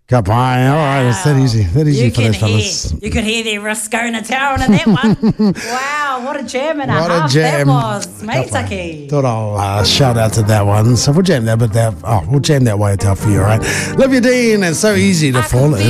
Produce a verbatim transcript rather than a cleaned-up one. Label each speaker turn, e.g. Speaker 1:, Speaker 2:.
Speaker 1: Cup high. All right, it's that easy. That easy
Speaker 2: You
Speaker 1: for
Speaker 2: can
Speaker 1: those fellas.
Speaker 2: hear, you could hear the Rascona Town in that one. Wow, what a jam and a
Speaker 1: What a
Speaker 2: half
Speaker 1: jam.
Speaker 2: that was, matey.
Speaker 1: Thought I'll uh, shout out to that one. So we'll jam that, but that, oh, we'll jam that way out for you, all right? Love you, Dean. It's so easy to fall in.